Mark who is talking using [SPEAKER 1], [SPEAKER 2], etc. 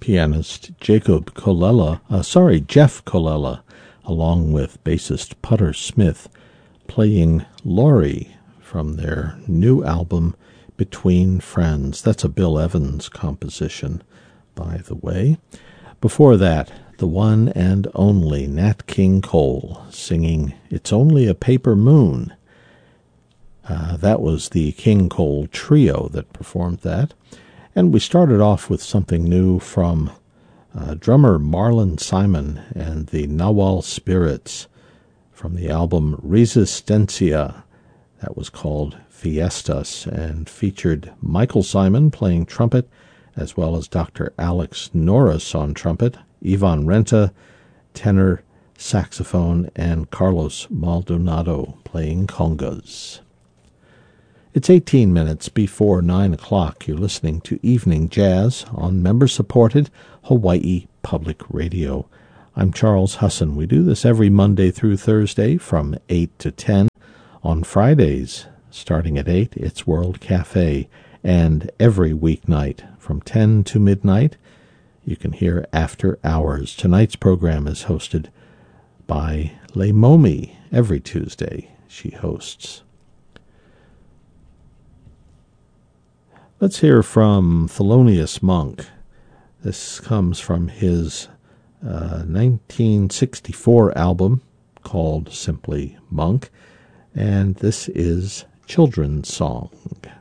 [SPEAKER 1] pianist Jeff Colella, along with bassist Putter Smith, playing Laurie from their new album, Between Friends. That's a Bill Evans composition, by the way. Before that, the one and only Nat King Cole singing It's Only a Paper Moon. That was the King Cole Trio that performed that. And we started off with something new from drummer Marlon Simon and the Nawal Spirits from the album Resistencia. That was called Fiestas and featured Michael Simon playing trumpet, as well as Dr. Alex Norris on trumpet, Ivan Renta, tenor, saxophone, and Carlos Maldonado playing congas. It's 18 minutes before 9 o'clock. You're listening to Evening Jazz on member-supported Hawaii Public Radio. I'm Charles Husson. We do this every Monday through Thursday from 8 to 10. On Fridays, starting at 8, it's World Cafe. And every weeknight from 10 to midnight, you can hear After Hours. Tonight's program is hosted by Leimomi. Every Tuesday she hosts. Let's hear from Thelonious Monk. This comes from his 1964 album called simply Monk, and this is Children's Song.